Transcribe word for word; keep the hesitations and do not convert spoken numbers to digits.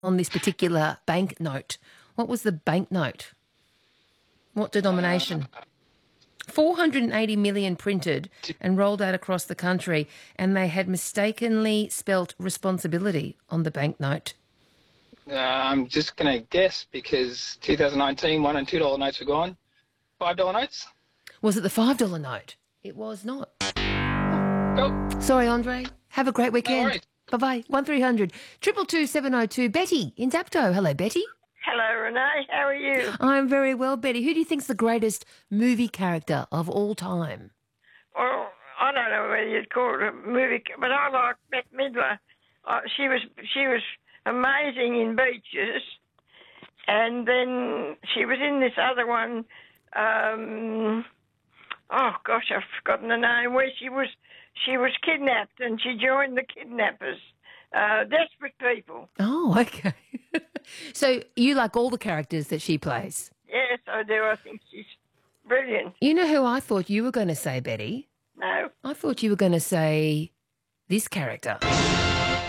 on this particular banknote? What was the banknote? What denomination? Uh, four hundred eighty million printed and rolled out across the country, and they had mistakenly spelt responsibility on the banknote. uh, I'm just going to guess because two thousand nineteen, one and two dollar notes were gone. Five dollar notes? Was it the five dollar note? It was not. Go. Sorry, Andre. Have a great No weekend. worries. Bye-bye. one three hundred two two two seven oh two. Betty in Dapto. Hello, Betty. Hello, Renee. How are you? I'm very well, Betty. Who do you think's the greatest movie character of all time? Well, I don't know whether you'd call it a movie, but I like Bette Midler. Uh, she was she was amazing in Beaches, and then she was in this other one. Um, oh gosh, I've forgotten the name. Where she was she was kidnapped and she joined the kidnappers. Uh, Desperate People. Oh, okay. So you like all the characters that she plays? Yes, I do. I think she's brilliant. You know who I thought you were going to say, Betty? No. I thought you were going to say this character.